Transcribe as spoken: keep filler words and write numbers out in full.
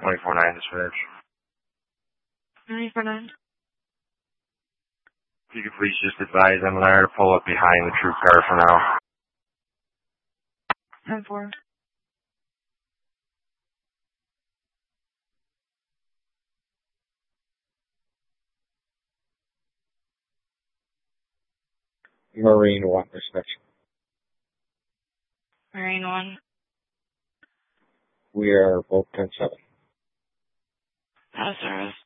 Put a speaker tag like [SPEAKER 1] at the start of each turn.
[SPEAKER 1] twenty-four nine dispatch.
[SPEAKER 2] twenty-four nine.
[SPEAKER 1] If you could please just advise I'm there to pull up behind the troop car for now.
[SPEAKER 2] ten four.
[SPEAKER 3] Marine one dispatch.
[SPEAKER 2] Marine one.
[SPEAKER 3] We are both ten seven.
[SPEAKER 2] Out of service.